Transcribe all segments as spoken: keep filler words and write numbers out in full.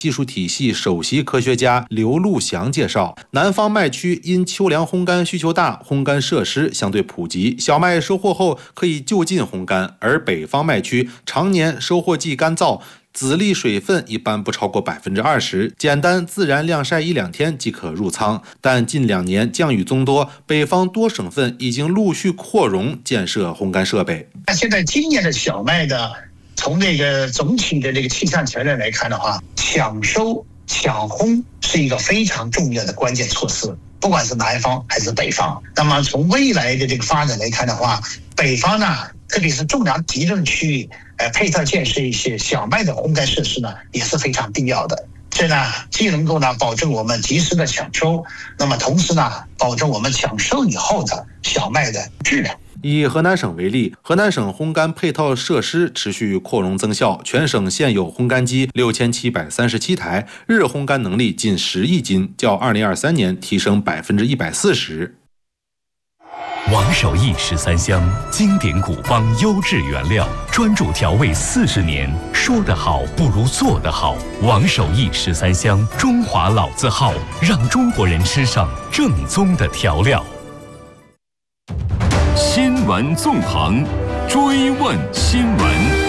技术体系首席科学家刘路祥介绍，南方麦区因秋粮烘干需求大，烘干设施相对普及，小麦收获后可以就近烘干，而北方麦区常年收获季干燥，籽粒水分一般不超过百分之二十，简单自然晾晒一两天即可入仓。但近两年降雨增多，北方多省份已经陆续扩容建设烘干设备。 现在今年的小麦的，从这个总体的这个气象条件来看的话，抢收抢烘是一个非常重要的关键措施，不管是南方还是北方。那么从未来的这个发展来看的话，北方呢，特别是重粮集中区域，呃，配套建设一些小麦的烘干设施呢，也是非常必要的。这呢，既能够呢保证我们及时的抢收，那么同时呢，保证我们抢收以后的小麦的质量。 以河南省为例，河南省烘干配套设施持续扩容增效，全省现有烘干机六千七百三十七台，日烘干能力近十亿斤，较二零二三年提升百分之一百四十。 王守义十三香，经典古方优质原料，专注调味四十年，说得好不如做得好。王守义十三香，中华老字号，让中国人吃上正宗的调料。 新闻纵横，追问新闻。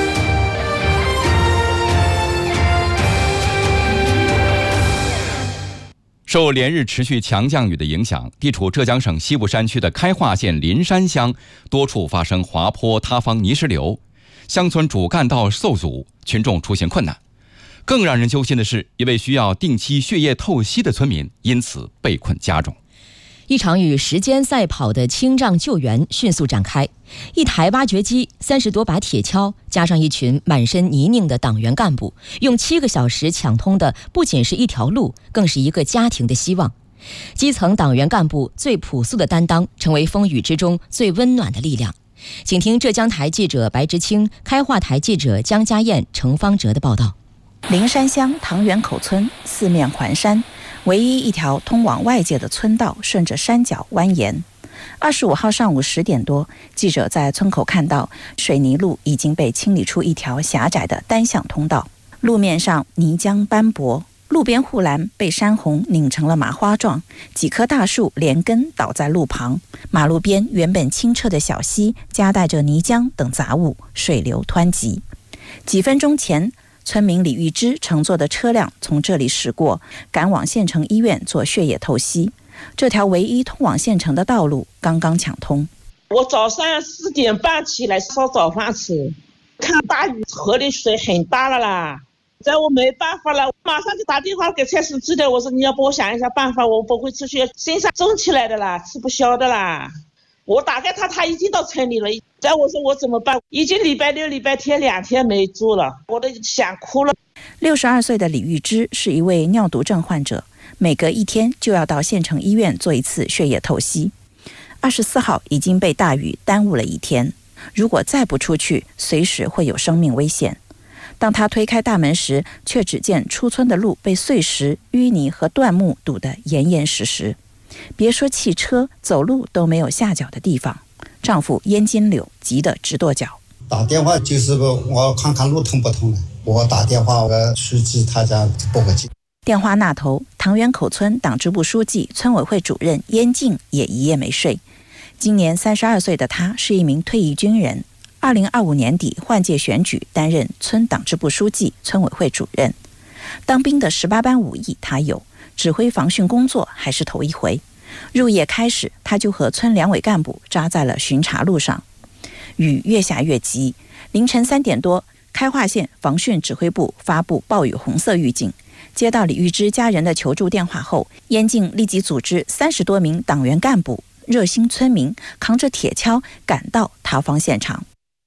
受连日持续强降雨的影响，地处浙江省西部山区的开化县林山乡多处发生滑坡塌方泥石流，乡村主干道受阻，群众出行困难。更让人揪心的是，一位需要定期血液透析的村民因此被困家中。 一场与时间赛跑的清障救援迅速展开，一台挖掘机、三十多把铁锹，加上一群满身泥泞的党员干部，用七个小时抢通的不仅是一条路，更是一个家庭的希望。基层党员干部最朴素的担当，成为风雨之中最温暖的力量。请听浙江台记者白之清、开化台记者江家燕、程方哲的报道。 灵山乡塘源口村四面环山，唯一一条通往外界的村道顺着山脚蜿蜒。二十五号上午十点多，记者在村口看到水泥路已经被清理出一条狭窄的单向通道，路面上泥浆斑驳，路边护栏被山洪拧成了麻花状，几棵大树连根倒在路旁，马路边原本清澈的小溪夹带着泥浆等杂物，水流湍急。几分钟前，村民李玉芝乘坐的车辆从这里驶过，赶往县城医院做血液透析。这条唯一通往县城的道路刚刚抢通。 我早上四点半起来烧早饭吃，看大雨，河里水很大了啦，在我没办法了，马上就打电话给蔡司机的，我说你要帮我想一下办法，我不会出去，身上重起来的啦，吃不消的啦。我打给他，他已经到村里了。再我说我怎么办？已经礼拜六、礼拜天两天没住了，我都想哭了。 六十二岁的李玉芝是一位尿毒症患者，每隔一天就要到县城医院做一次血液透析。二十四号已经被大雨耽误了一天，如果再不出去，随时会有生命危险。当他推开大门时，却只见出村的路被碎石、淤泥和断木堵得严严实实。别说汽车，走路都没有下脚的地方。丈夫燕金柳急得直跺脚， 打电话就是我看看路通不通了，我打电话我书记他家报个警。 电话那头，塘源口村党支部书记、村委会主任燕静也一夜没睡。今年三十二岁的他是一名退役军人，二零二五年底换届选举，担任村党支部书记、村委会主任。当兵的十八般武艺他有，指挥防汛工作还是头一回。入夜开始，他就和村两委干部扎在了巡查路上。雨越下越急，凌晨三点多，开化县防汛指挥部发布暴雨红色预警。接到李玉芝家人的求助电话后，燕静立即组织三十多名党员干部、热心村民扛着铁锹赶到塌方现场。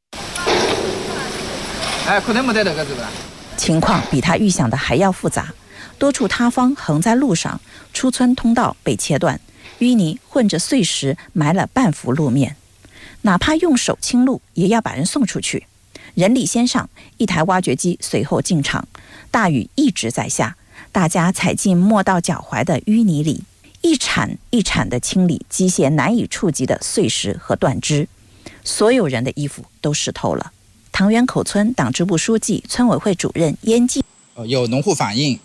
哎，可能没得那个是吧？ 情况比他预想的还要复杂，多处塌方横在路上，出村通道被切断，淤泥混着碎石埋了半幅路面，哪怕用手清路，也要把人送出去。人力先上，一台挖掘机随后进场。大雨一直在下，大家踩进没到脚踝的淤泥里，一铲一铲地清理机械难以触及的碎石和断枝。所有人的衣服都湿透了。塘源口村党支部书记、村委会主任燕静， 有农户反映，